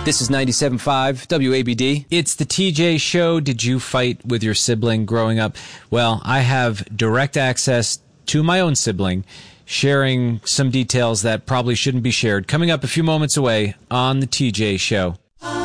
This is 97.5 WABD. It's the TJ Show. Did you fight with your sibling growing up? Well, I have direct access to my own sibling, sharing some details that probably shouldn't be shared. Coming up a few moments away on the TJ Show.